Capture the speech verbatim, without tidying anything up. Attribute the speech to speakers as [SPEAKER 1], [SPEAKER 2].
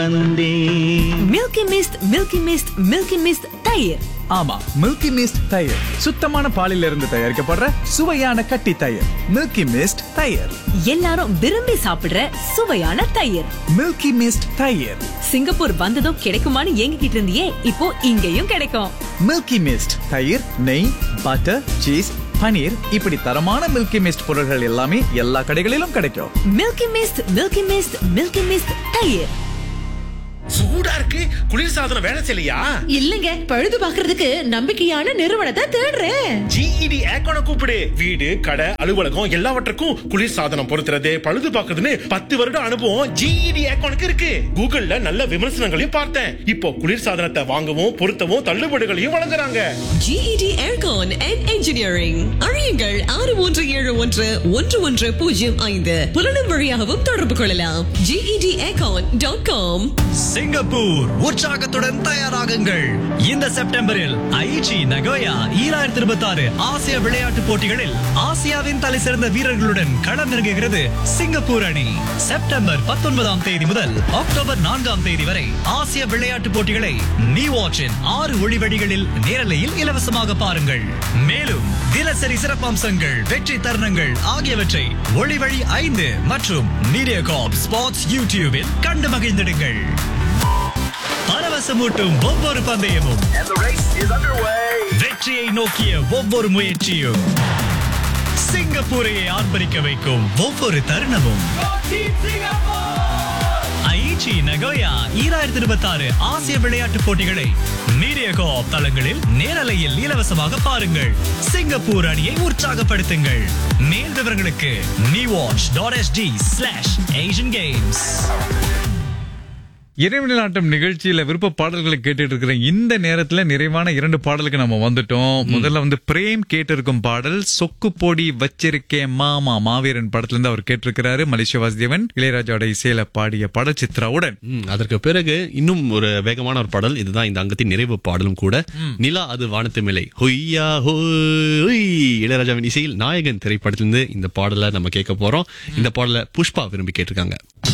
[SPEAKER 1] Milky mist milky mist milky mist தயிர்.
[SPEAKER 2] ஆமா, milky mist தயிர் சுத்தமான பாலில் இருந்து தயாரிக்கப்படுற சுவையான கட்டி தயிர். மில்கி மிஸ்ட் தயிர்,
[SPEAKER 1] எல்லாரும் விரும்பி சாப்பிடுற சுவையான தயிர்.
[SPEAKER 2] மில்கி மிஸ்ட் தயிர்.
[SPEAKER 1] சிங்கப்பூர் வந்ததும் கிடைக்குமான்னு ஏங்கிட்டு இருந்தியே, இப்போ இங்கேயும் கிடைக்கும்.
[SPEAKER 2] மில்கி மிஸ்ட் தயிர், நெய், பட்டர், சீஸ், பனீர், இப்படி தரமான மில்கி மிஸ்ட் பொருட்கள் எல்லாமே எல்லா கடைகளிலும் கிடைக்கும்.
[SPEAKER 1] Milky mist milky mist milky mist தயிர்.
[SPEAKER 3] சூடா இருக்கு. குளிர் சாதனம் வேலை செய்யலையா?
[SPEAKER 4] இல்லங்க, பழுது பாக்குறதுக்கு நம்பிக்கையான நிறுவனத்தை தேடுறேன்.
[SPEAKER 3] ஜிஇடி ஏக்கோன கூப்பிடு. வீடு, கடை, அலுவலகம் எல்லாவற்றுக்கும் குளிர் சாதனம் பொருத்துறது, பழுது பாக்குறதுன்னு பத்து வருட அனுபவம் ஜிஇடி ஏக்கோனுக்கு இருக்கு. கூகுள்ல நல்ல விமர்சனங்களையும் பார்த்தேன். இப்போ குளிர் சாதனத்தை வாங்கவும் பொருத்தவும் தள்ளுபடிகளையும் வழங்குறாங்க.
[SPEAKER 5] GET aircon and engineering. அறியுங்கள் ஆறு ஒன்று ஏழு ஒன்று ஒன்று ஒன்று பூஜ்ஜியம் ஐந்து. புலனும் வழியாகவும் தொடர்பு கொள்ளலாம். GET aircon dot com.
[SPEAKER 6] Singapore உற்சாகத்துடன் தயாராகுங்கள். இந்த செப்டம்பரில் ஐச்சி நகோயா ஈராயிரத்தி இருபத்தி ஆறு ஆசிய விளையாட்டுப் போட்டிகளில் ஆசியாவின் தலை சிறந்த வீரர்களுடன் களமிறங்குகிறது சிங்கப்பூர் அணி. செப்டம்பர் பத்தொன்பதாம் தேதி முதல் அக்டோபர் நான்காம் தேதி வரை ஆசிய விளையாட்டுப் போட்டிகளை நீ வாட்சின் ஆறு ஒளிவடிகளில் நேரலையில் இலவசமாக பாருங்கள். மேலும் தினசரி சிறப்பம்சங்கள், வெற்றி தருணங்கள் ஆகியவற்றை ஒளிவழி ஐந்து மற்றும் மீடியா காப் ஸ்பாட்ஸ் யூடியூபில் கண்டு மகிழ்ந்திடுங்கள். பரவசமூட்டும் ஒவ்வொரு பந்தயமும், வெற்றியை நோக்கிய ஒவ்வொரு முயற்சியும், சிங்கப்பூரையை ஆர்ப்பரிக்க வைக்கும் ஒவ்வொரு தருணமும். ஐச்சி நகோயா ஈராயிரத்தி இருபத்தி ஆறு ஆசிய விளையாட்டுப் போட்டிகளை மீடியா கோஆப் தளங்களில் நேரலையில் இலவசமாக பாருங்கள். சிங்கப்பூர் அணியை உற்சாகப்படுத்துங்கள். மேல் விவரங்களுக்கு Nivash dot ST slash Asian games.
[SPEAKER 2] இறைவனிலாட்டம் நிகழ்ச்சியில விருப்ப பாடல்களை கேட்டுட்டு இருக்கிற இந்த நேரத்துல நிறைவான இரண்டு பாடலுக்கு நம்ம வந்துட்டோம். முதல்ல வந்து பிரேம் கேட்டிருக்கும் பாடல் சொக்கு பொடி வச்சிருக்கேன் மாமா மாவீரன் படத்துல இருந்து அவர் கேட்டிருக்கிறாரு. மலேசிய வாசுதேவன் இளையராஜாவோட இசையில பாடிய பாடல் சித்ராவுடன்.
[SPEAKER 7] அதற்கு பிறகு இன்னும் ஒரு வேகமான ஒரு பாடல், இதுதான் இந்த அங்கத்தின் நிறைவு பாடலும் கூட. நிலா அது வானத்து மேலே ஹொய்யா ஹோய், இளையராஜாவின் இசையில் நாயகன் திரைப்படத்திலிருந்து இந்த பாடலை நம்ம கேட்க போறோம். இந்த பாடலை புஷ்பா விரும்பி கேட்டிருக்காங்க.